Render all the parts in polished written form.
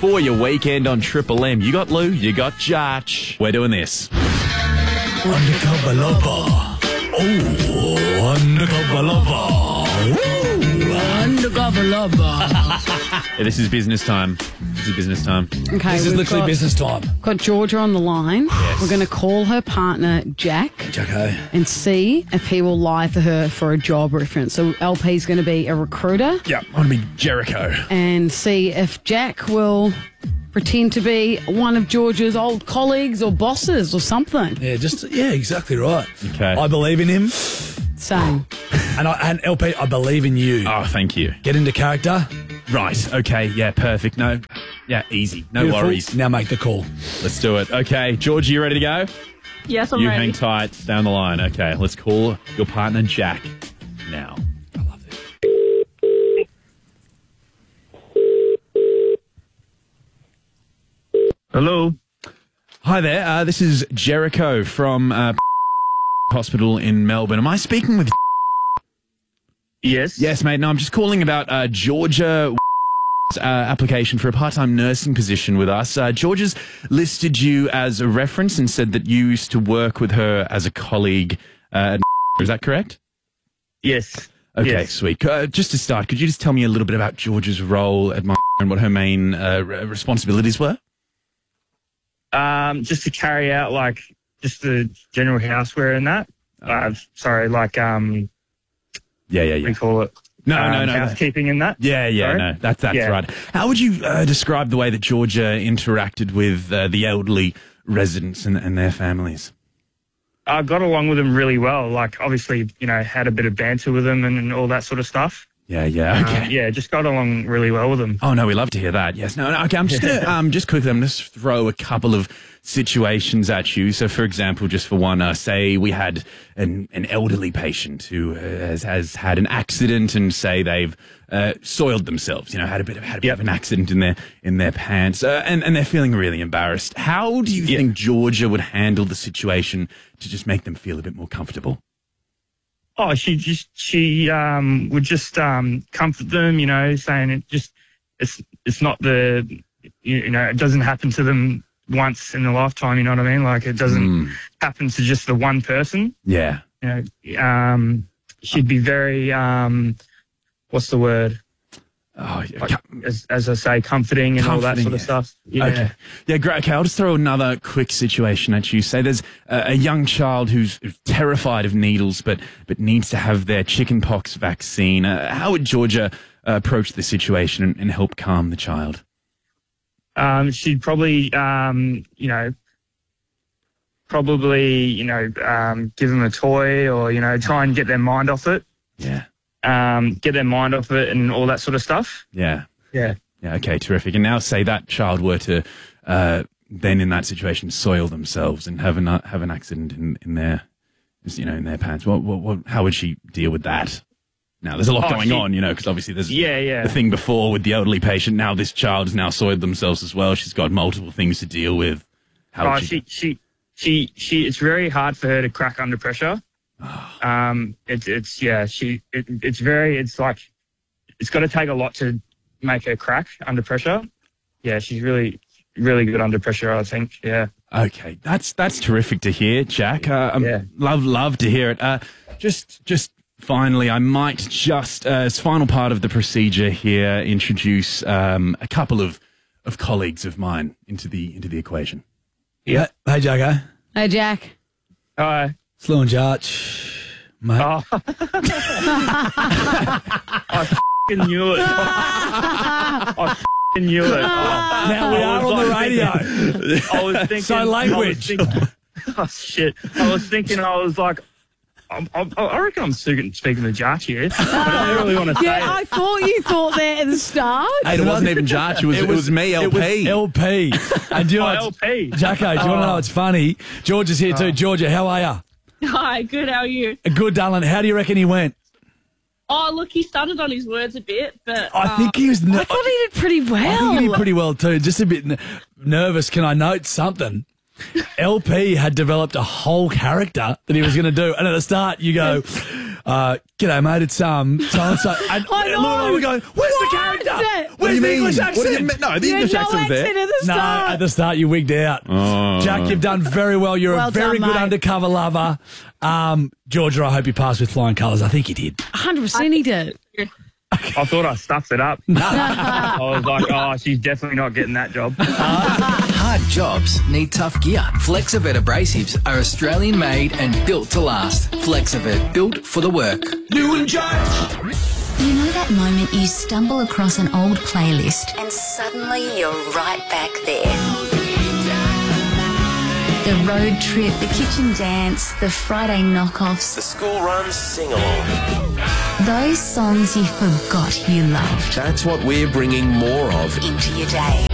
for your weekend on Triple M. You got Lou, you got Jatch. We're doing this. Undercover lover. Oh, undercover lover. Ooh, undercover lover. Yeah, this is business time. Okay, This is literally business time. got Georgia on the line. Yes. We're going to call her partner, Jack, Okay. and see if he will lie for her for a job reference. So LP's going to be a recruiter Yeah, I want to be Jericho. and see if Jack will pretend to be one of Georgia's old colleagues or bosses or something. Yeah, exactly right. Okay. I believe in him, Same. and LP, I believe in you. Oh, thank you. Get into character. Right, okay, yeah, perfect. No, yeah, easy. No Beautiful. worries. Now make the call. Let's do it. Okay, Georgie, you ready to go? Yes, I'm You ready. hang tight, stay on the line. Okay, let's call your partner, Jack, now. I love this. Hello. Hi there, this is Jericho from Hospital in Melbourne. Am I speaking with... Yes. Yes, mate, no, I'm just calling about Georgia... application for a part-time nursing position with us. Georgia's listed you as a reference and said that you used to work with her as a colleague. Is that correct? Yes. Okay, Yes. sweet. Just to start, could you just tell me a little bit about Georgia's role at and what her main responsibilities were? Just to carry out just the general houseware and that. Sorry, what Yeah. do you call it? No. Housekeeping and that. Yeah, Sorry? no, that's Yeah. right. How would you describe the way that Georgia interacted with the elderly residents and their families? I got along with them really well. Obviously, had a bit of banter with them and all that sort of stuff. Yeah, okay. Just got along really well with them. Oh, no, we love to hear that. Yes. No, okay, I'm just going to, just quickly, I'm going to throw a couple of situations at you. So, for example, just for one, say we had an elderly patient who has had an accident and say they've soiled themselves, had a bit of an accident in their pants and they're feeling really embarrassed. How do you think Georgia would handle the situation to just make them feel a bit more comfortable? Oh, she would just comfort them, saying it's not it doesn't happen to them once in a lifetime, you know what I mean? It doesn't happen to just the one person. Yeah. She'd be very what's the word? Oh, yeah. As I say, comforting and all that Comforting, sort of yeah. stuff. Yeah. Okay. Yeah, great. Okay, I'll just throw another quick situation at you. Say there's a young child who's terrified of needles but needs to have their chickenpox vaccine. How would Georgia approach the situation and help calm the child? She'd probably, give them a toy or, try and get their mind off it. Yeah. Get their mind off it and all that sort of stuff. Yeah. Yeah. Yeah, okay, terrific. And now say that child were to then in that situation soil themselves and have an accident in their pants. How would she deal with that? Now, there's a lot going on, because obviously there's the thing before with the elderly patient. Now this child has now soiled themselves as well. She's got multiple things to deal with. How would she it's very hard for her to crack under pressure. It's got to take a lot to make her crack under pressure. Yeah, she's really, really good under pressure, I think. Yeah. Okay, that's terrific to hear, Jack. Love to hear it. Just finally, I might just as final part of the procedure here introduce a couple of colleagues of mine into the equation. Yeah. Hey, Jacko. Hey, Jack. Hi. Slow and Jarch, mate. Oh. I f***ing knew it. I f***ing knew it. Oh. Now we are on the radio. I was thinking. So language. Oh, shit. I was thinking, I reckon I'm speaking to Jarch here. But I don't really want to say Yeah, it. I thought you thought that at the start. Hey, it wasn't even Jarch. It was me, LP. It was LP. And do you know Oh, LP. Jacko, do you want to know what's funny? George is here too. Georgia, how are you? Hi, good. How are you? Good, darling. How do you reckon he went? Oh, look, he stuttered on his words a bit, but I think he was. I thought he did pretty well. I think he did pretty well too. Just a bit nervous. Can I note something? LP had developed a whole character that he was going to do. And at the start, you go, g'day, mate, it's so-and-so. And I know. Lou and I were going, where's the character? Where's the English accent? What do you mean? No, the English accent was there. No, at the start you wigged out. Oh. Jack, you've done very well. You're Well a very done, good mate. undercover lover. Georgia, I hope you passed with flying colours. I think you did. 100% he did. I thought I stuffed it up. I was like, oh, she's definitely not getting that job. Hard jobs need tough gear. Flexivert abrasives are Australian made and built to last. Flexivert, built for the work. You know that moment you stumble across an old playlist and suddenly you're right back there? The road trip, the kitchen dance, the Friday knockoffs. The school runs sing-along. Those songs you forgot you loved That's what we're bringing more of. into your day.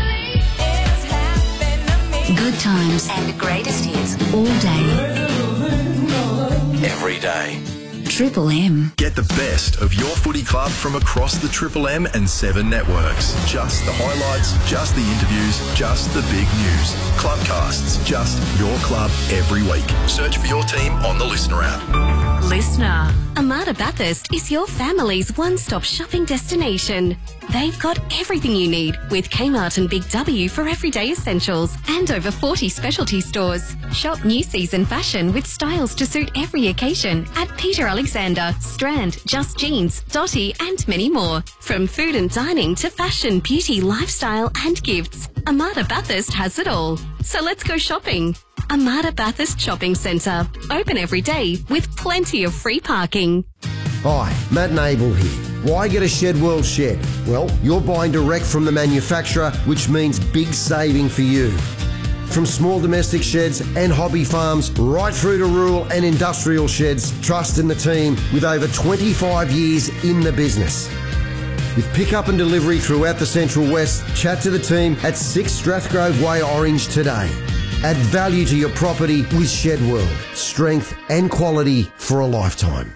Good times and the greatest hits all day. Every day. Triple M. Get the best of your footy club from across the Triple M and 7 networks. Just the highlights, just the interviews, just the big news. Clubcasts, just your club every week. Search for your team on the Listener app. Listener. Armada Bathurst is your family's one-stop shopping destination. They've got everything you need with Kmart and Big W for everyday essentials and over 40 specialty stores. Shop new season fashion with styles to suit every occasion at Peter Alexander, Strand, Just Jeans, Dotty and many more. From food and dining to fashion, beauty, lifestyle and gifts, Armada Bathurst has it all. So let's go shopping. Armada Bathurst Shopping Centre. Open every day with plenty of free parking. Hi, Matt and Abel here. Why get a Shed World shed? Well, you're buying direct from the manufacturer, which means big saving for you. From small domestic sheds and hobby farms, right through to rural and industrial sheds, trust in the team with over 25 years in the business. With pickup and delivery throughout the Central West, chat to the team at 6 Strathgrove Way, Orange today. Add value to your property with Shed World. Strength and quality for a lifetime.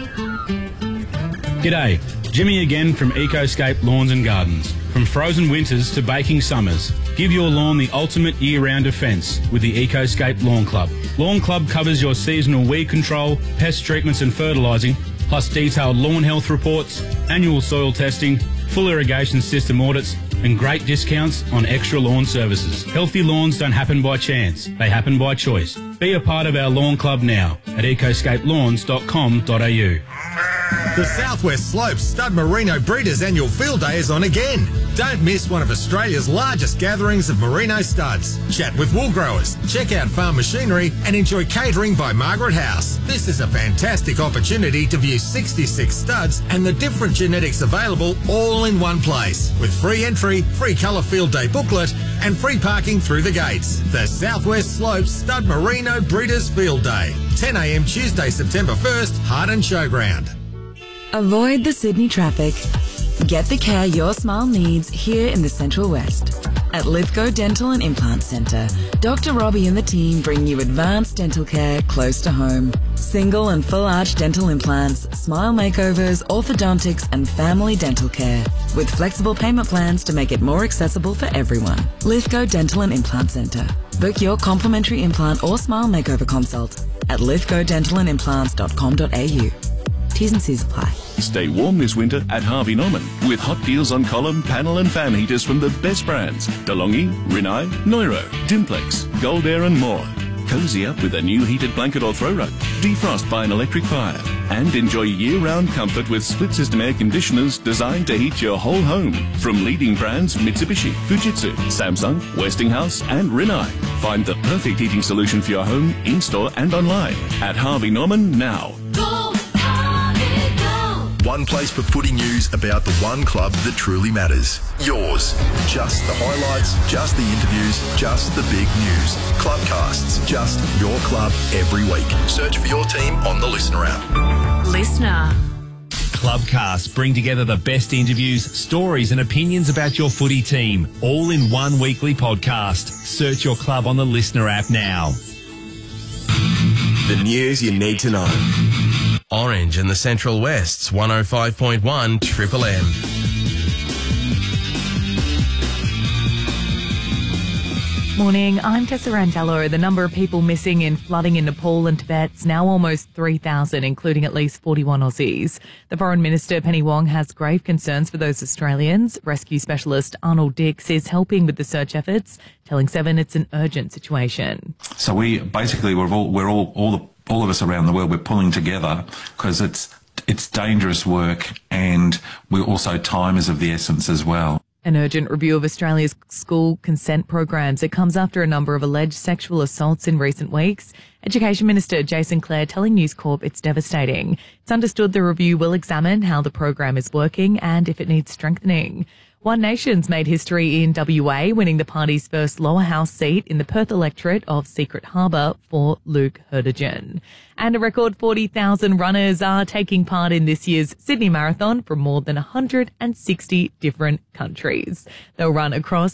G'day, Jimmy again from Ecoscape Lawns and Gardens. From frozen winters to baking summers, give your lawn the ultimate year-round defence with the Ecoscape Lawn Club. Lawn Club covers your seasonal weed control, pest treatments and fertilising, plus detailed lawn health reports, annual soil testing, full irrigation system audits, and great discounts on extra lawn services. Healthy lawns don't happen by chance, they happen by choice. Be a part of our lawn club now at ecoscapelawns.com.au. The Southwest Slopes Stud Merino Breeders Annual Field Day is on again. Don't miss one of Australia's largest gatherings of merino studs. Chat with wool growers, check out farm machinery and enjoy catering by Margaret House. This is a fantastic opportunity to view 66 studs and the different genetics available all in one place. With free entry, free colour field day booklet and free parking through the gates. The Southwest Slopes Stud Merino Breeders Field Day. 10 a.m. Tuesday, September 1st, Harden Showground. Avoid the Sydney traffic. Get the care your smile needs here in the Central West. At Lithgow Dental and Implant Centre, Dr. Robbie and the team bring you advanced dental care close to home. Single and full arch dental implants, smile makeovers, orthodontics and family dental care. With flexible payment plans to make it more accessible for everyone. Lithgow Dental and Implant Centre. Book your complimentary implant or smile makeover consult at lithgowdentalandimplants.com.au. T's and C's apply. Stay warm this winter at Harvey Norman with hot deals on column, panel and fan heaters from the best brands. DeLonghi, Rinnai, Neuro, Dimplex, Gold Air and more. Cozy up with a new heated blanket or throw rug. Defrost by an electric fire. And enjoy year-round comfort with split-system air conditioners designed to heat your whole home. From leading brands Mitsubishi, Fujitsu, Samsung, Westinghouse and Rinnai. Find the perfect heating solution for your home in-store and online at Harvey Norman now. One place for footy news about the one club that truly matters. Yours. Just the highlights, just the interviews, just the big news. Clubcasts, just your club every week. Search for your team on the Listener app. Listener. Clubcasts bring together the best interviews, stories and opinions about your footy team, all in one weekly podcast. Search your club on the Listener app now. The news you need to know. Orange and the Central West's 105.1 Triple M. Morning, I'm Tessa Rangello. The number of people missing in flooding in Nepal and Tibet's now almost 3,000, including at least 41 Aussies. The Foreign Minister, Penny Wong, has grave concerns for those Australians. Rescue specialist Arnold Dix is helping with the search efforts, telling Seven it's an urgent situation. So we're all of us around the world, we're pulling together because it's dangerous work, and time is of the essence as well. An urgent review of Australia's school consent programs. It comes after a number of alleged sexual assaults in recent weeks. Education Minister Jason Clare telling News Corp it's devastating. It's understood the review will examine how the program is working and if it needs strengthening. One Nation's made history in WA, winning the party's first lower house seat in the Perth electorate of Secret Harbour for Luke Herdigen. And a record 40,000 runners are taking part in this year's Sydney Marathon from more than 160 different countries. They'll run across